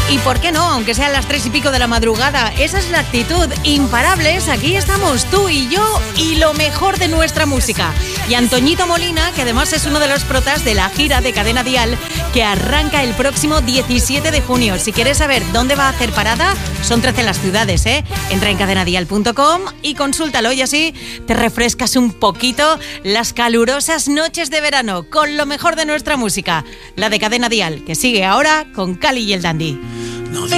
Y por qué no, aunque sean las 3 y pico de la madrugada, esa es la actitud. Imparables, aquí estamos tú y yo y lo mejor de nuestra música. Y Antoñito Molina, que además es uno de los protas de la gira de Cadena Dial, que arranca el próximo 17 de junio. Si quieres saber dónde va a hacer parada, son 13 las ciudades, ¿eh? Entra en cadenadial.com y consúltalo y así te refrescas un poquito las calurosas noches de verano con lo mejor de nuestra música. La de Cadena Dial, que sigue ahora con Cali y el Dandy. No